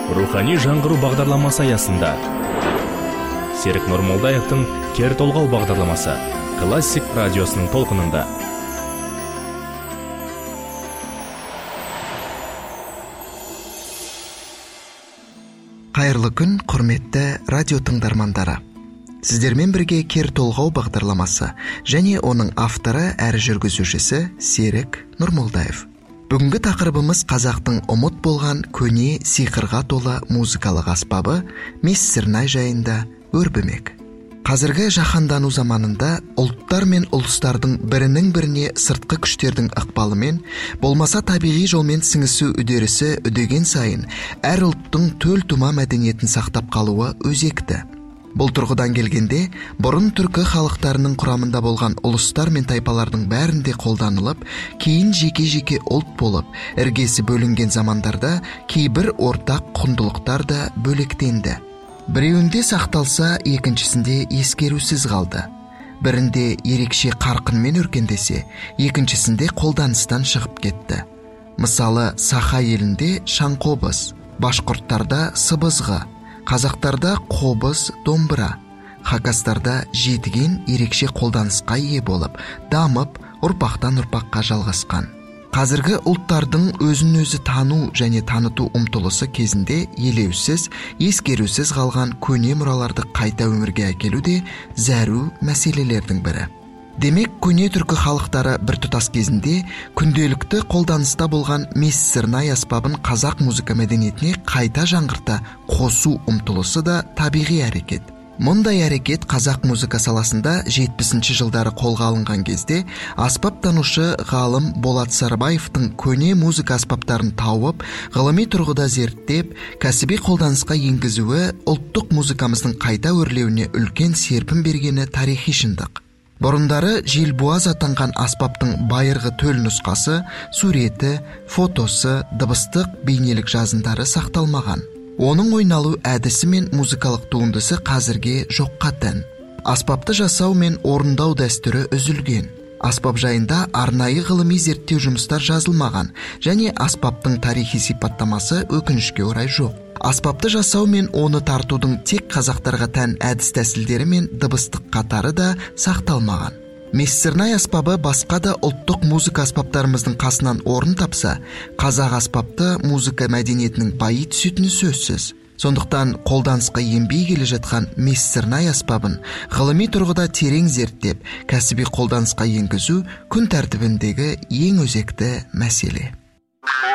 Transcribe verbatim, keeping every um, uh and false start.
Рухани жаңғыру бағдарламасы аясында Серік Нұрмолдаевтың Кер толғау бағдарламасы Классик радиосының толқынында. Қайырлы күн, құрметті радио тыңдармандары. Сіздермен бірге Кер толғау бағдарламасы және оның авторы әрі жүргізушісі Серік Нұрмолдаев. Бүгінгі тақырыбымыз қазақтың ұмыт болған көне сиқырға толы музыкалық аспабы Мес Сырнай жайында өрбімек. Қазіргі жаһандану заманында ұлттар мен ұлыстардың бірінің біріне сыртқы күштердің ықпалымен, болмаса табиғи жолмен сіңісу үдерісі үдеген сайын әр ұлттың төл тума мәдениетін сақтап қалуы өзекті. Бұл тұрғыдан келгенде, бұрын түркі халықтарының құрамында болған ұлыстар мен тайпалардың бәрінде қолданылып, кейін жеке-жеке ұлт болып, іргесі бөлінген замандарда кейбір ортақ құндылықтар да бөлектенді. Біреуінде сақталса, екіншісінде ескерусіз қалды. Бірінде ерекше қарқынмен өркендесе, екіншісінде қолданыстан шығып кетті. Мысалы, Саха елінде шаңқобыз, башқұрттарда сыбызғы, қазақтарда қобыз, домбыра, хакастарда жетіген ерекше қолданысқа ие болып, дамып, ұрпақтан ұрпаққа жалғасқан. Қазіргі ұлттардың өзін өзі тану және таныту ұмтылысы кезінде елеусіз, ескерусіз қалған көне мұраларды қайта өмірге әкелу де зәру мәселелердің бірі. Демек, көне түркі халықтары біртұтас кезінде күнделікті қолданыста болған Мес Сырнай аспабын қазақ музыка мәдениетіне қайта жаңғырта қосу ұмтылысы да табиғи әрекет. Мұндай әрекет қазақ музыка саласында жетпісінші жылдары қолға алынған кезде аспаптанушы ғалым Болат Сарыбаевтың көне музыка аспаптарын тауып, ғылыми тұрғыда зерттеп, кәсіби қолданысқа енгізуі ұлттық музыкамыздың қайта өрлеуіне үлкен серпін бергені тарихи шындық. Бұрындары желбуаз атанған аспаптың байырғы төл нұсқасы, суреті, фотосы, дыбыстық бейнелік жазындары сақталмаған. Оның ойналу әдісі мен музыкалық туындысы қазірге жоққа тән. Аспапты жасау мен орындау дәстүрі үзілген. Аспап жайында арнайы ғылыми зерттеу жұмыстар жазылмаған және аспаптың тарихи сипаттамасы өкінішке орай жоқ. Аспапты жасау мен оны тартудың тек қазақтарға тән әдіс тәсілдері мен дыбыстық қатары да сақталмаған. Мес Сырнай аспабы басқа да ұлттық музыка аспаптарымыздың қасынан орын тапса, қазақ аспапты музыка мәдениетінің байи түсетіні сөзсіз. Сондықтан қолданысқа енбей келе жатқан Мес Сырнай аспабын ғылыми тұрғыда терең зерттеп, кәсіби қолданысқа енгізу күн тәртібіндегі ең өзекті мәселе.